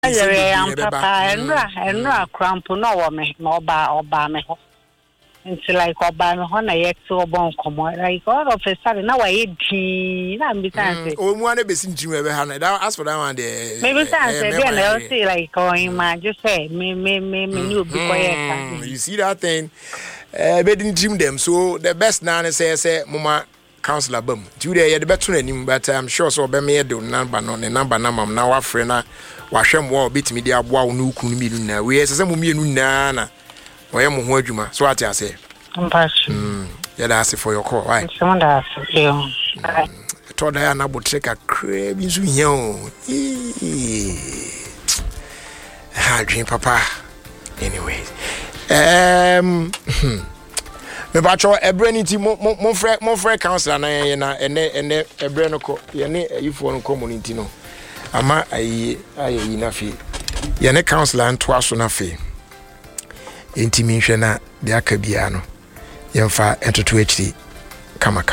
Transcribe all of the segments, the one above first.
Enra crampo no wo me no oba me ho. Until like oba me ho na ye to obon komo like all of a sudden now I di na me say o mu ane besin trim e be ha na that as for that one there maybe say then I say like going man just say me you be quiet. You see that thing be didn't trim them so the best now say mama councillor bam you there the better anim but I'm sure so be me the number no the number na mam na wa frɛ na wa hwɛ mo bit me dia aboa wo no kunu mi na we sese mo mienu na na we mo ho adwuma so ati ase yeah that's for your call right someone that you to da na botre ka krebi nso hia o ha dream papa anyways me ba cho ebrenity mo frɛ councillor na ene ebre no ko ye ne ayifo no community no ama ayi na fi ye ne councillor nto aso na fi entimi hwe na de aka bia no yemfa etoto akiri kama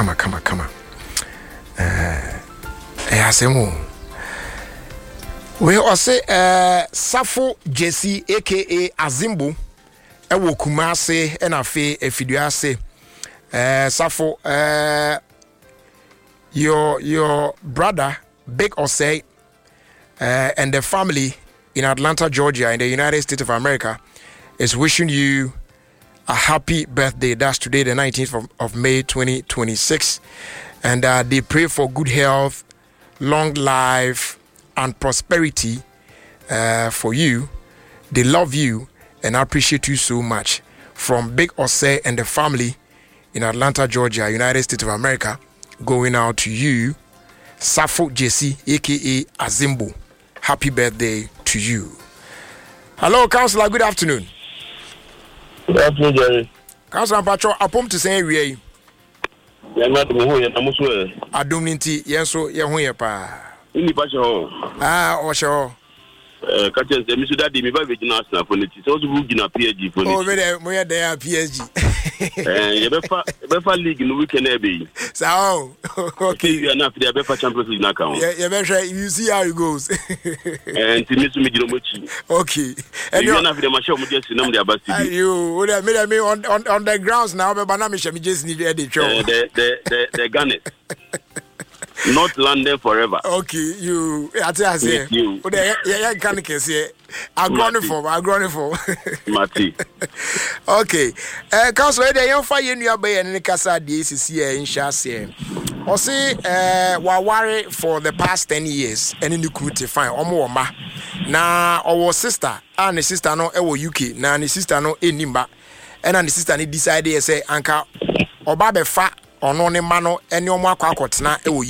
asemo we ose Safo Jesse aka Azimbo ewo Kumase na fe efiduase Safo your brother Big Osei and the family in Atlanta, Georgia in the United States of America is wishing you a happy birthday. That's today, the 19th of May, 2026. And they pray for good health, long life, and prosperity for you. They love you and appreciate you so much. From Big Osei and the family in Atlanta, Georgia, United States of America, going out to you, Safo Jesse, a.k.a. Azimbo. Happy birthday to you. Hello, Councillor. Good afternoon. Good afternoon, Jerry. Councillor Pacho, apom to say we. Yeah, madam, who you namuswe? Adom ninti, yenso ye hu ye pa. Ini Pacho. O sure. Kachen say Mr. Daddy me ba be gina Arsenal for niti. So so gina PSG for niti. Oh, we there PSG. You befa league no weekend e be. So, okay. You are not for the befa Champions League na kan. Yeah, you see how it goes. And Timisu me gino mochi. Okay. And you are not for the match of just nam the abasi. You me on the grounds now be bana me just need the show. The Ghana. Not London forever. Okay, you ati say. O de ya kan kese. Agronifo. Mati. Okay. Council dey yon fa yenu abaye ne kasa de sisi e insha se. O say wa ware for the past 10 years and in the crew to find omo ma. Na our sister, and the sister no e wo UK, na the sister no enimba. And the sister ni decide say anka oba be fa ono ne ma no ene omo akwa akotena e wo